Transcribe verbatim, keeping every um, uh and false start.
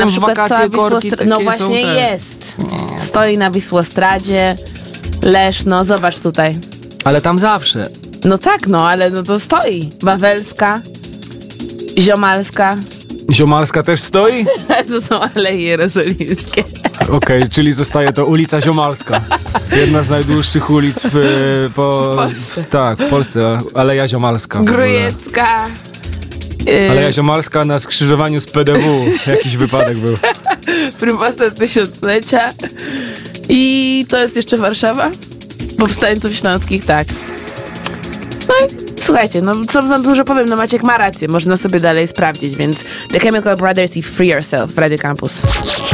Na w przykład wakacje cała korki Wisłostra- takie No są właśnie te... jest. Stoi na Wisłostradzie. Leszno, zobacz tutaj. Ale tam zawsze. No tak, no, ale no to stoi. Wawelska, Ziomalska. Ziomalska też stoi? To są Aleje Jerozolimskie. Okej, okay, czyli zostaje to ulica Ziomalska. Jedna z najdłuższych ulic w, po, w Polsce. W, tak, w Polsce. Aleja Ziomalska. Grujecka. Aleja Ziomalska na skrzyżowaniu z P D W. Jakiś wypadek był. Prymasem tysiąclecia. I to jest jeszcze Warszawa? Powstańców śląskich, tak. No i słuchajcie, no co wam dużo powiem, no Maciek ma rację, można sobie dalej sprawdzić, więc The Chemical Brothers i Free Yourself w Radio Campus.